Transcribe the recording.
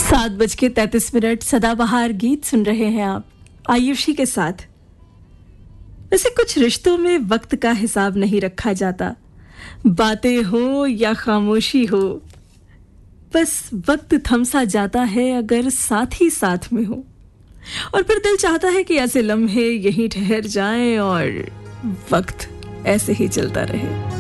7:33 सदाबहार गीत सुन रहे हैं आप आयुषी के साथ। वैसे कुछ रिश्तों में वक्त का हिसाब नहीं रखा जाता, बातें हो या खामोशी हो, बस वक्त थमसा जाता है अगर साथ ही साथ में हो। और फिर दिल चाहता है कि ऐसे लम्हे यहीं ठहर जाएं और वक्त ऐसे ही चलता रहे।